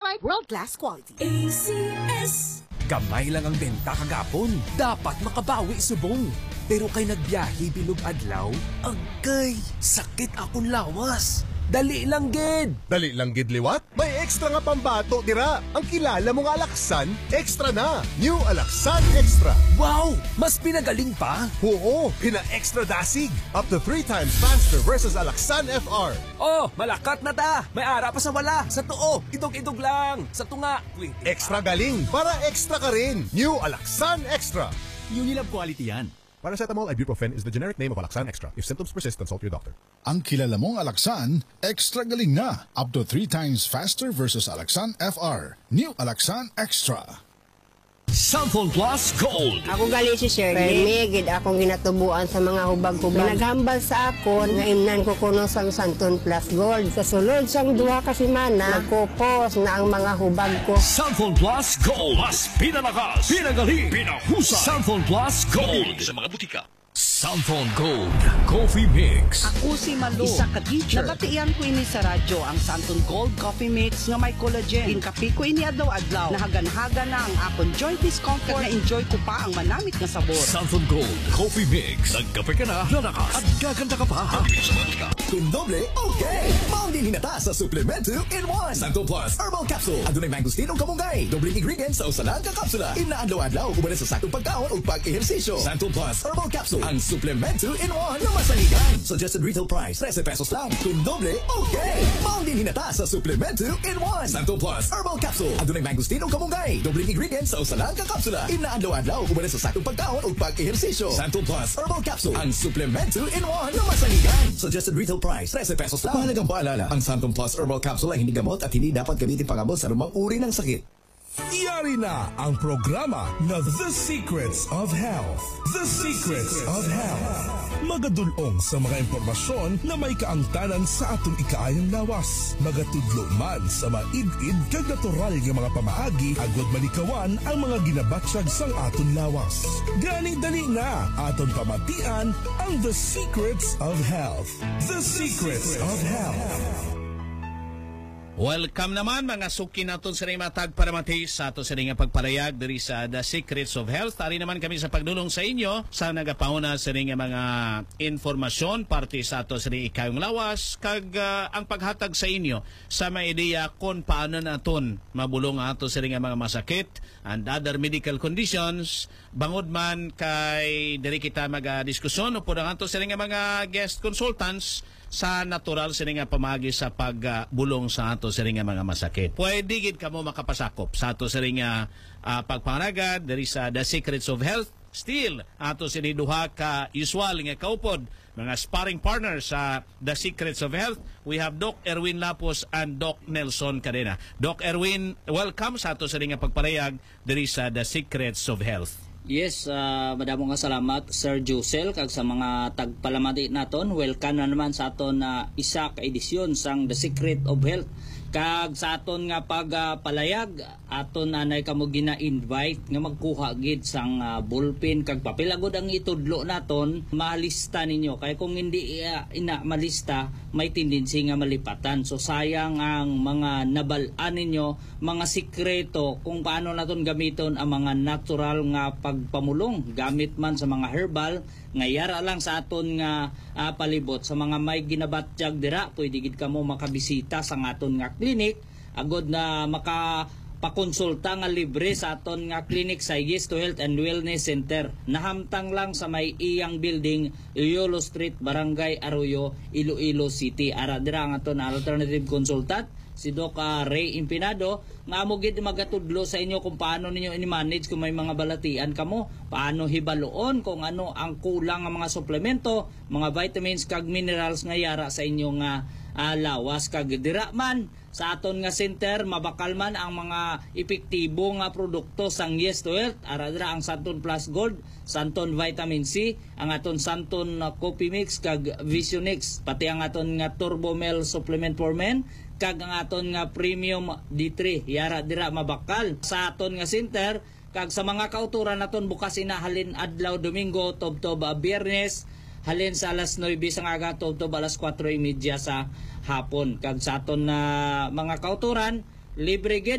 certified world-class quality. ACS. Gamay lang ang benta kagapon. Dapat makabawi subong. Pero kay nagbiyahe bilog adlaw, agkay sakit akong lawas. Dali lang gid. Dali lang gid liwat? May extra nga pambato dira. Ang kilala mong Alaksan, extra na. New Alaksan Extra. Wow! Mas pinagaling pa? Oo, pina-extra dasig. Up to 3 times faster versus Alaksan FR. Oh, malakat na ta. May ara pa sa wala. Sa tuo, idog-idog lang. Sa tunga. Extra galing para extra ka rin. New Alaksan Extra. Unilab quality yan. Paracetamol ibuprofen is the generic name of Alaksan Extra. If symptoms persist, consult your doctor. Ang kilala mong Alaksan, extra galing na. Up to 3 times faster versus Alaksan FR. New Alaksan Extra. Santon Plus Gold. Ako gali si Shirley. Permigid akong ginatubuan sa mga hubag-hubag. Naghambal sa akon, nga imnan ko kuno sang Santon Plus Gold. Sa sulod sang 2 ka semana, nagkupos na ang mga hubag ko. Santon Plus Gold. Mas pinalakas, pinagaling, pinahusa. Santon Plus Gold. Sa mga butika. Santon Gold Coffee Mix. Ako si Malu, isa ka teacher. Nabatian ko ini sa radyo ang Santon Gold Coffee Mix nga may collagen. Inkapi ko ini adlaw-adlaw. Nahagan-hagan na ang akong joint discomfort. Na-enjoy ko pa ang manamit na sabor. Santon Gold Coffee Mix. Nagkape ka na, lalakas at gaganda ka pa. Kung doble, okay! Maundin hinata sa Supplement 2 in 1. Santon Plus Herbal Capsule. Adunay mangosteen o kamunggay. Dobling ingredients sa usalan ka kapsula. Inaadlaw-adlaw kung sa saktong pagkaon o pag-ehersisyo. Santon Plus Herbal Capsule. Ang Supplement 2 in 1 na masaligan. Suggested retail price, 13 pesos lang. Kung doble, okay! Maundin hinata sa Supplement 2 in 1. Santon Plus Herbal Capsule. Adunay mangosteen o kamunggay. Dobling ingredients sa usalan ka kapsula. Inaadlaw-adlaw kung sa saktong pagkaon o pag-ehersisyo. Santon Plus Herbal Capsule. Ang Supplement 2 in 1 na masaligan. Suggested retail price, 13 pesos lang. Mahalagang paalala, ang Santon Plus Herbal Capsule ay hindi gamot at hindi dapat gamitin pangabot sa anumang uri ng sakit. Yari na ang programa na The Secrets of Health. The Secrets of Health. Magadulong sa mga impormasyon na may kaangtanan sa atong ikaayang lawas. Magatudlo man sa maid-id kag natural nga mga pamaagi agod malikawan ang mga ginabatsyag sang aton lawas. Gani dali na aton pamatian ang The Secrets of Health. The Secrets of Health. Welcome naman mga suki naton sa ring matag para mati sa ato sa ring pagpalayag diri sa The Secrets of Health. Tari naman kami sa pagdulong sa inyo sa nagapauna sa ring mga informasyon parte sa ato sa ring ikayong lawas kag ang paghatag sa inyo sa mga ideya kung paano naton mabulong ato sa ring mga masakit and other medical conditions. Bangod man kay diri kita magadiskusyon upod ang ato sa ring mga guest consultants sa natural sa nga pamagi sa pagbulong sa ato sa nga mga masakit. Pwede gid kamo makapasakop sa ato sa nga pagpangaragad diri sa The Secrets of Health. Still, ato sini duha ka usual nga kaupod mga sparring partners sa The Secrets of Health. We have Doc Erwin Lapos and Doc Nelson Cadena. Doc Erwin, welcome sa ato sa nga pagparayag diri sa The Secrets of Health. Yes, madamo nga salamat Sir Josel kag sa mga tagpalamati naton. Welcome na naman sa aton isa ka edisyon sang The Secret of Health. Kag sa aton nga pagpalayag aton anay kamo gina-invite nga magkuha gid sang ballpen kag papel agud ang itudlo naton malista ninyo kay kung hindi ina malista may tendency nga malipatan. So sayang ang mga nabal-an ninyo, mga sikreto kung paano naton gamiton ang mga natural nga pagpamulong gamit man sa mga herbal nga yara lang sa aton nga palibot sa mga may ginabatyag dira. Pwede gid kamo makabisita sa aton nga clinic agod na makapakonsulta nga libre sa aton nga clinic sa Yes to Health and Wellness Center. Nahamtang lang sa may iyang building, Iolo Street, Barangay Arroyo, Iloilo City. Ara dira ang aton alternative consultant si Doc Ray Impinado nga mo gid magatudlo sa inyo kung paano ninyo i-manage kung may mga balatian kamo, paano hibaloon kung ano ang kulang nga mga suplemento, mga vitamins kag minerals nga yara sa inyo nga lawas. Kag dira man sa aton nga center mabakal man ang mga epektibo nga produkto sang Yes to Health. Ara dira ang Santon Plus Gold, Santon Vitamin C, ang aton Santon Coffee Mix kag Visionix, pati ang aton nga Turbo Mel Supplement for Men kag ang aton nga Premium D3 yara dira mabakal sa aton nga center. Kag sa mga kauturan naton bukas inahalin adlaw Domingo tubtob Biyernes halin sa alas 9 sa aga tubtob alas 4:30 sa hapon. Kag sa aton na mga kauturan libre gid